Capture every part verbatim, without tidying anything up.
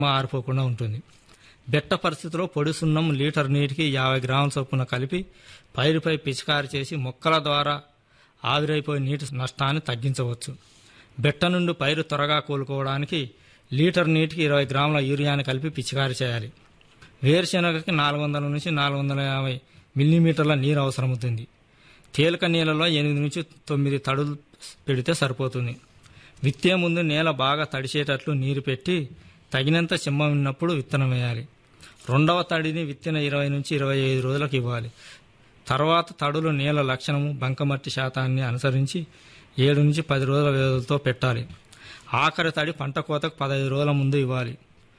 ఆరిపోకుండా ఉంటుంది. బెట్ట పరిస్థితిలో పొడి సున్నం లీటర్ నీటికి యాభై గ్రాముల చొప్పున కలిపి పైరుపై పిచికారి చేసి మొక్కల ద్వారా ఆవిరైపోయే నీటి నష్టాన్ని తగ్గించవచ్చు. బెట్ట నుండి పైరు త్వరగా కోలుకోవడానికి లీటర్ నీటికి ఇరవై గ్రాముల యూరియాని కలిపి పిచికారి చేయాలి. వేరుశెనగకి నాలుగు వందల నుంచి నాలుగు వందల యాభై మిల్లీమీటర్ల నీరు అవసరమవుతుంది. తేలిక నీళ్ళలో ఎనిమిది నుంచి తొమ్మిది తడులు పెడితే సరిపోతుంది. విత్తే ముందు నేల బాగా తడిచేటట్లు నీరు పెట్టి తగినంత చెమ్మ ఉన్నప్పుడు విత్తనం వేయాలి. రెండవ తడిని విత్తిన ఇరవై నుంచి ఇరవై ఐదు రోజులకు ఇవ్వాలి. తర్వాత తడులు నేల లక్షణము బంకమట్టి శాతాన్ని అనుసరించి ఏడు నుంచి పది రోజుల వ్యవధితో పెట్టాలి. ఆఖరి తడి పంట కోతకు పదహైదు రోజుల ముందు ఇవ్వాలి.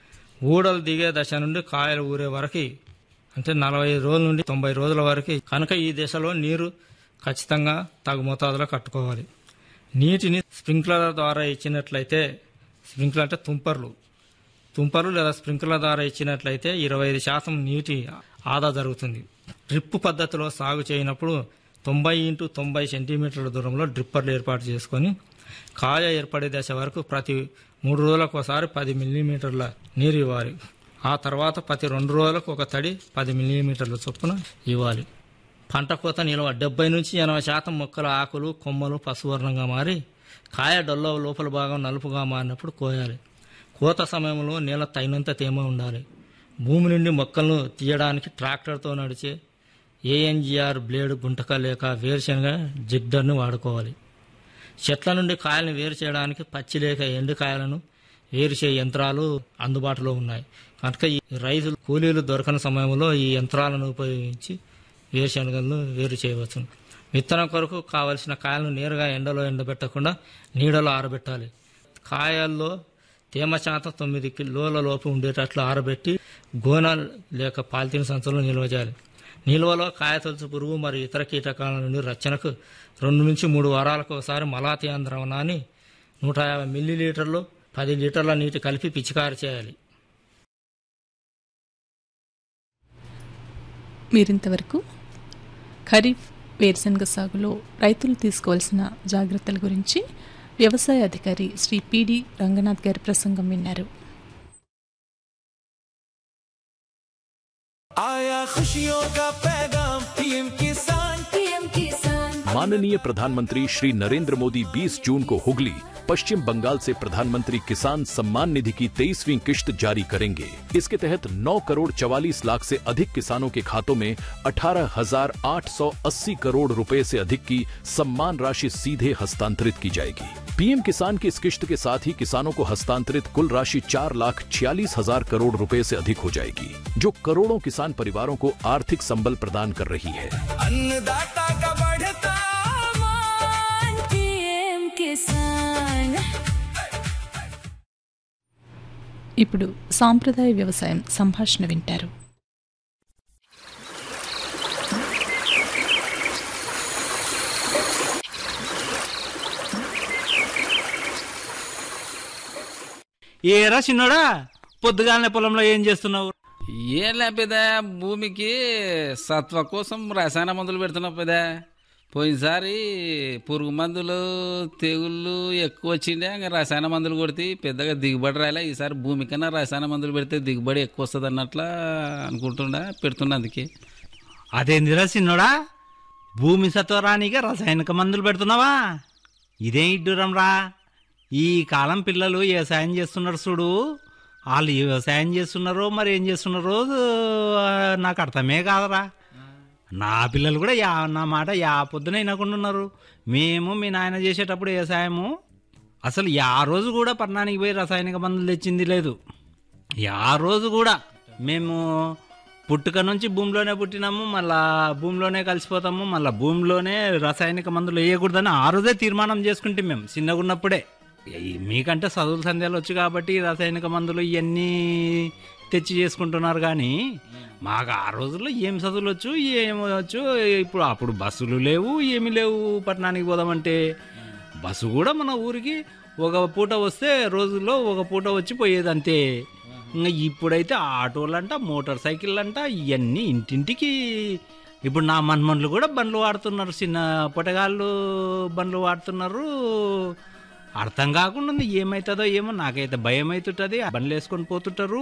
ఊడలు దిగే దశ నుండి కాయలు ఊరే వరకు అంటే నలభై ఐదు రోజుల నుండి తొంభై రోజుల వరకు కనుక ఈ దశలో నీరు ఖచ్చితంగా తగు మోతాదులో కట్టుకోవాలి. నీటిని స్ప్రింక్లర్ ద్వారా ఇచ్చినట్లయితే స్ప్రింక్లర్ అంటే తుంపర్లు తుంపర్లు లేదా స్ప్రింక్లర్ ద్వారా ఇచ్చినట్లయితే ఇరవై ఐదు శాతం నీటి ఆదా జరుగుతుంది. డ్రిప్ పద్ధతిలో సాగు చేయనప్పుడు తొంభై ఇంటూ తొంభై సెంటీమీటర్ల దూరంలో డ్రిప్పర్లు ఏర్పాటు చేసుకొని కాయ ఏర్పడే దశ వరకు ప్రతి మూడు రోజులకు ఒకసారి పది మిల్లీమీటర్ల నీరు ఇవ్వాలి. ఆ తర్వాత ప్రతి రెండు రోజులకు ఒక తడి పది మిల్లీమీటర్ల చొప్పున ఇవ్వాలి. పంట కోత నిల్వ డెబ్బై నుంచి ఎనభై శాతం మొక్కల ఆకులు కొమ్మలు పసువర్ణంగా మారి కాయ డొల్ల లోపల భాగం నలుపుగా మారినప్పుడు కోయాలి. కోత సమయంలో నేల తగినంత తేమ ఉండాలి. భూమి నుండి మొక్కలను తీయడానికి ట్రాక్టర్తో నడిచే ఏఎన్జిఆర్ బ్లేడ్ గుంటక లేక వేరుశనగ జిగ్డర్ను వాడుకోవాలి. చెట్ల నుండి కాయలను వేరు చేయడానికి పచ్చి లేక ఎండు కాయలను వేరు చేయ యంత్రాలు అందుబాటులో ఉన్నాయి కనుక ఈ రైతులు కూలీలు దొరకని సమయంలో ఈ యంత్రాలను ఉపయోగించి వేరుశనగలను వేరు చేయవచ్చు. విత్తనం కొరకు కావలసిన కాయలను నేరుగా ఎండలో ఎండబెట్టకుండా నీడలో ఆరబెట్టాలి. కాయల్లో తేమ శాతం తొమ్మిది కిలోల లోపు ఉండేటట్లు ఆరబెట్టి గోన లేక పాలిథిన్ సంచుల్లో నిల్వ చేయాలి. నిల్వలో కాయతొలుచు పురుగు మరియు ఇతర కీటకాల నుండి రక్షణకు రెండు నుంచి మూడు వారాలకు ఒకసారి మలాథియాన్ ద్రావణాన్ని నూట యాభై మిల్లీ లీటర్లు పది లీటర్ల నీటి కలిపి పిచికారి చేయాలి. మీరింతవరకు ఖరీఫ్ వేరుశనగ సాగులో రైతులు తీసుకోవాల్సిన జాగ్రత్తల గురించి వ్యవసాయ అధికారి శ్రీ పిడి రంగనాథ్ గారి ప్రసంగం విన్నారు. आया खुशियों का पैगाम पीएम किसान पीएम किसान माननीय प्रधानमंत्री श्री नरेंद्र मोदी बीस जून को हुगली पश्चिम बंगाल से प्रधानमंत्री किसान सम्मान निधि की तेईसवीं किश्त जारी करेंगे। इसके तहत नौ करोड़ चवालीस लाख से अधिक किसानों के खातों में अठारह हजार आठ सौ अस्सी करोड़ रुपए से अधिक की सम्मान राशि सीधे हस्तांतरित की जाएगी। पीएम किसान की इस किश्त के साथ ही किसानों को हस्तांतरित कुल राशि चार लाख छियालीस हजार करोड़ रुपए से अधिक हो जाएगी, जो करोड़ों किसान परिवारों को आर्थिक संबल प्रदान कर रही है। अन्नदाता का बढ़ता मान पीएम किसान। ఇప్పుడు సాంప్రదాయ వ్యవసాయం సంభాషణ వింటారు. ఏరా చిన్నోడా, పొద్దుగాలనే పొలంలో ఏం చేస్తున్నావు? ఏం లేపేదా, భూమికి సత్వ కోసం రసాయన మందులు పెడుతున్నావు పెదా. పోయినసారి పురుగు మందులు తెగుళ్ళు ఎక్కువ వచ్చిండే ఇంకా రసాయన మందులు కొడితే పెద్దగా దిగుబడి రాలే. ఈసారి భూమి కన్నా రసాయన మందులు పెడితే దిగుబడి ఎక్కువ వస్తుంది అన్నట్లా అనుకుంటుండా పెడుతున్నా. అందుకే అదేందిరా చిన్నోడా, భూమి సత్వరానిగా రసాయనిక మందులు పెడుతున్నావా? ఇదేం ఇడ్డురం రా. ఈ కాలం పిల్లలు వ్యవసాయం చేస్తున్నారు చూడు, వాళ్ళు వ్యవసాయం చేస్తున్నారో మరి ఏం చేస్తున్నారో నాకు అర్థమే కాదరా. నా పిల్లలు కూడా యా నా మాట యా పొద్దున వినకుండా ఉన్నారు. మేము మీ నాయన చేసేటప్పుడు వ్యవసాయము అసలు యా రోజు కూడా పట్టణానికి పోయి రసాయనిక మందులు తెచ్చింది లేదు. యా రోజు కూడా మేము పుట్టుక నుంచి భూమిలోనే పుట్టినాము, మళ్ళా భూమిలోనే కలిసిపోతాము, మళ్ళీ భూమిలోనే రసాయనిక మందులు వేయకూడదని ఆ రోజే తీర్మానం చేసుకుంటే మేము చిన్నగా ఉన్నప్పుడే. మీకంటే చదువుల సందేహాలు వచ్చు కాబట్టి రసాయనిక మందులు ఇవన్నీ తెచ్చి చేసుకుంటున్నారు, కానీ మాకు ఆ రోజుల్లో ఏం చదువులు వచ్చు ఏమి వచ్చు. ఇప్పుడు అప్పుడు బస్సులు లేవు ఏమీ లేవు. పట్టణానికి పోదామంటే బస్సు కూడా మన ఊరికి ఒక పూట వస్తే రోజుల్లో ఒక పూట వచ్చి పోయేది అంతే. ఇంకా ఇప్పుడైతే ఆటోలంట మోటార్ సైకిళ్ళు అంట ఇవన్నీ ఇంటింటికి. ఇప్పుడు నా మన్మన్లు కూడా బండ్లు వాడుతున్నారు, చిన్న పొటగాళ్ళు బండ్లు వాడుతున్నారు. అర్థం కాకుండా ఉంది ఏమవుతుందో ఏమో నాకైతే భయం అవుతుంటది బండ్లు వేసుకొని పోతుంటారు